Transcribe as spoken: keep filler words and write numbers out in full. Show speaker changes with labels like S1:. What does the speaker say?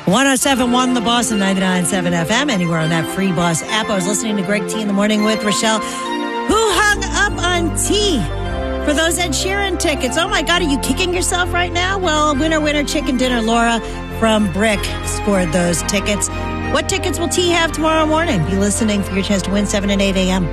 S1: one oh seven point one The Boss and ninety-nine point seven F M. Anywhere on that free Boss app. I was listening to Greg T in the morning with Rochelle, who hung up on T for those Ed Sheeran tickets. Oh my God, are you kicking yourself right now? Well, winner, winner, chicken dinner. Laura from Brick scored those tickets. What tickets will T have tomorrow morning? Be listening for your chance to win seven and eight a.m.